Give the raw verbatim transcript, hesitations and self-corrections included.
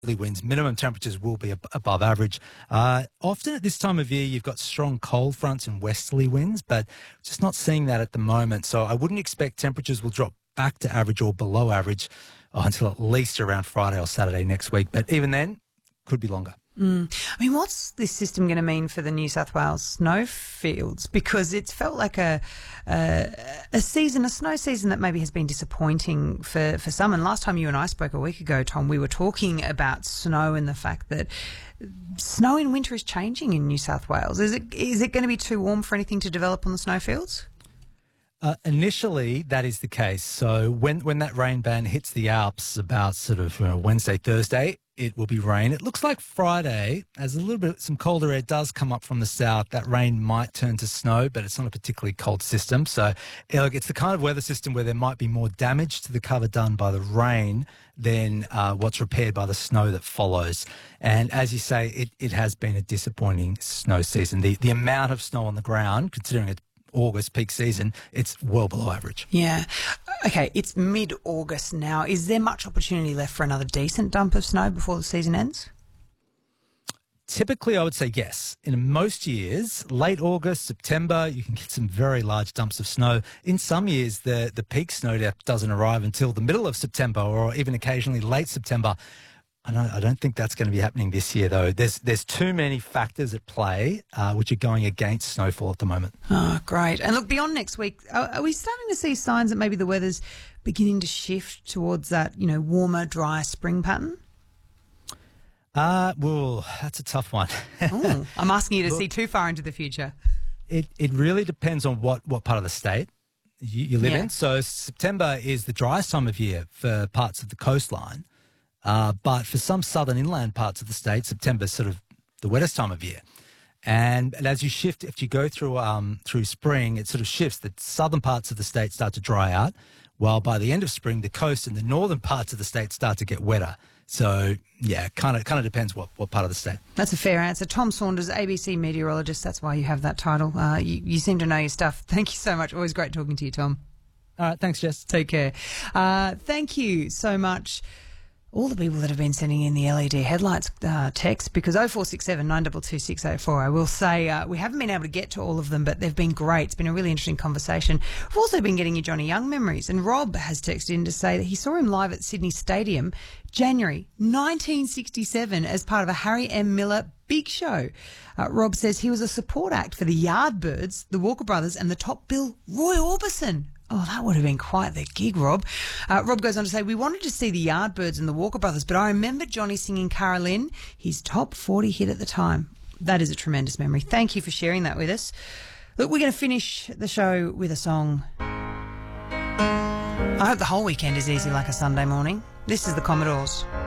winds. Minimum temperatures will be ab- above average. Uh, often at this time of year, you've got strong cold fronts and westerly winds, but just not seeing that at the moment. So I wouldn't expect temperatures will drop back to average or below average oh, until at least around Friday or Saturday next week. But even then, could be longer. Mm. I mean, what's this system going to mean for the New South Wales snowfields? Because it's felt like a, a a season, a snow season that maybe has been disappointing for, for some. And last time you and I spoke a week ago, Tom, we were talking about snow and the fact that snow in winter is changing in New South Wales. Is it is it going to be too warm for anything to develop on the snowfields? Uh, initially, that is the case. So when, when that rain band hits the Alps about sort of uh, Wednesday, Thursday, it will be rain. It looks like Friday, as a little bit, some colder air does come up from the south, that rain might turn to snow, but it's not a particularly cold system. So look, it's the kind of weather system where there might be more damage to the cover done by the rain than uh, what's repaired by the snow that follows. And as you say, it, it has been a disappointing snow season. The, the amount of snow on the ground, considering it's August peak season, it's well below average. Yeah. Okay, it's mid-August now. Is there much opportunity left for another decent dump of snow before the season ends? Typically, I would say yes. In most years, late August, September, you can get some very large dumps of snow. In some years, the, the peak snow depth doesn't arrive until the middle of September or even occasionally late September. I don't, I don't think that's going to be happening this year, though. There's there's too many factors at play uh, which are going against snowfall at the moment. Oh, great. And look, beyond next week, are, are we starting to see signs that maybe the weather's beginning to shift towards that, you know, warmer, dry spring pattern? Uh, well, that's a tough one. Ooh, I'm asking you to Look, see too far into the future. It it really depends on what, what part of the state you, you live Yeah. in. So September is the driest time of year for parts of the coastline. Uh, but for some southern inland parts of the state, September is sort of the wettest time of year. And, and as you shift, if you go through um, through spring, it sort of shifts. The southern parts of the state start to dry out, while by the end of spring, the coast and the northern parts of the state start to get wetter. So, yeah, kind of kind of depends what, what part of the state. That's a fair answer. Tom Saunders, A B C meteorologist. That's why you have that title. Uh, you, you seem to know your stuff. Thank you so much. Always great talking to you, Tom. All right, thanks, Jess. Take care. Uh, thank you so much, all the people that have been sending in the L E D headlights uh, text, because oh four six seven, nine two two, six eight four, I will say uh, we haven't been able to get to all of them, but they've been great. It's been a really interesting conversation. We've also been getting you Johnny Young memories, and Rob has texted in to say that he saw him live at Sydney Stadium January nineteen sixty-seven as part of a Harry M. Miller big show. Uh, Rob says he was a support act for the Yardbirds, the Walker Brothers and the top bill Roy Orbison. Oh, that would have been quite the gig, Rob. Uh, Rob goes on to say, we wanted to see the Yardbirds and the Walker Brothers, but I remember Johnny singing Carolyn, his top forty hit at the time. That is a tremendous memory. Thank you for sharing that with us. Look, we're going to finish the show with a song. I hope the whole weekend is easy like a Sunday morning. This is the Commodores.